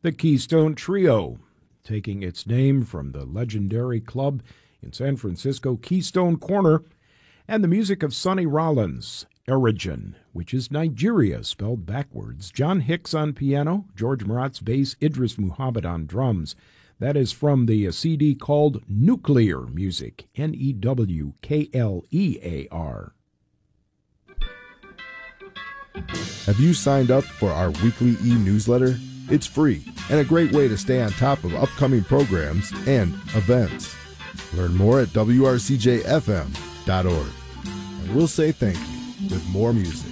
The Keystone Trio, taking its name from the legendary club in San Francisco, Keystone Corner, and the music of Sonny Rollins, Origin, which is Nigeria spelled backwards. John Hicks on piano, George Marat's bass, Idris Muhammad on drums. That is from the CD called Newclear Music, Newklear. Have you signed up for our weekly e-newsletter? It's free and a great way to stay on top of upcoming programs and events. Learn more at wrcjfm.org. And we'll say thank you with more music.